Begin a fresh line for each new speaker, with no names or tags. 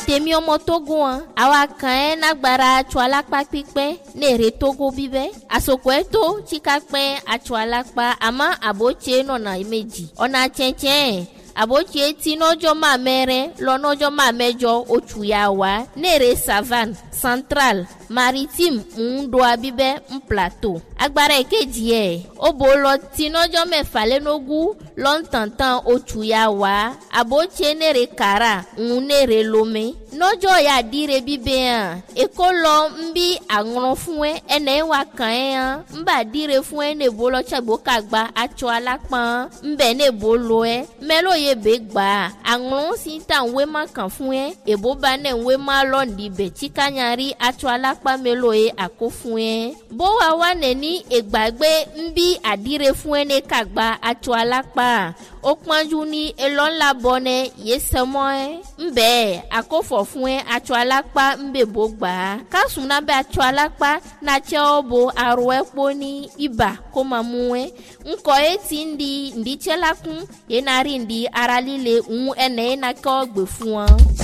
temi omo Togo awa kan nagbara chwalakpa pipe nere Togo bibe asoko eto chikakpe achwalakpa ama aboche nona imeji ona chenchen aboche ti nojo mamere lo nojo mamejo ochuyawa nere savane central maritime ndo abibe plateau agbara ekeji obolo ti nojo mefale nogu lontantan ochuyawa aboche nere kara nere lome nojo ya dire bibe ekolo mbi agron fun ene wa kan mba dire fun ne bolo chagbo kagba acho alapan mbe ne bolo melo ye begba agron si tan we ma kan fun ebo ba ne we ma londi be chikanyari acho alapa melo akofun bo wa ne ni egbagbe mbi adire fun ne kagba acho alapa okpanju ni elon labone yesemo mbe akofo fun acho alapa mbe bogba kasuna be acho alapa na cheobo arwepo ni iba komamuwe nko eti ndi chelakun yenari ndi aralile ene na ko gbe fun